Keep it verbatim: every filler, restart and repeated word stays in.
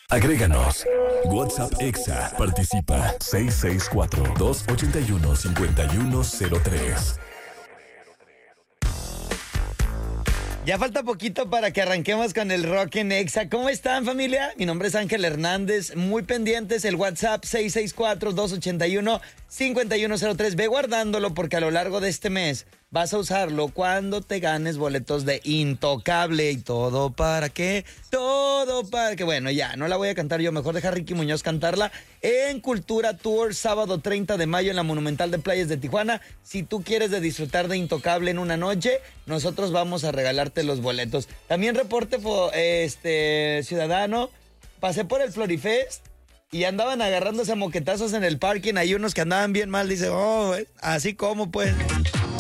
Agréganos. WhatsApp Exa. Participa. seis seis cuatro, dos ocho uno, cinco uno cero tres. Ya falta poquito para que arranquemos con el Rock en Exa. ¿Cómo están, familia? Mi nombre es Ángel Hernández. Muy pendientes, el WhatsApp seis seis cuatro, dos ocho uno, cinco uno cero tres. Ve guardándolo porque a lo largo de este mes vas a usarlo cuando te ganes boletos de Intocable. ¿Y todo para qué? Todo para que... Bueno, ya, no la voy a cantar yo. Mejor deja a Ricky Muñoz cantarla en Cultura Tour, sábado treinta de mayo en la Monumental de Playas de Tijuana. Si tú quieres de disfrutar de Intocable en una noche, nosotros vamos a regalarte los boletos. También reporte este ciudadano. Pasé por el Florifest y andaban agarrándose a moquetazos en el parking. Hay unos que andaban bien mal. Dice, oh, así como pues...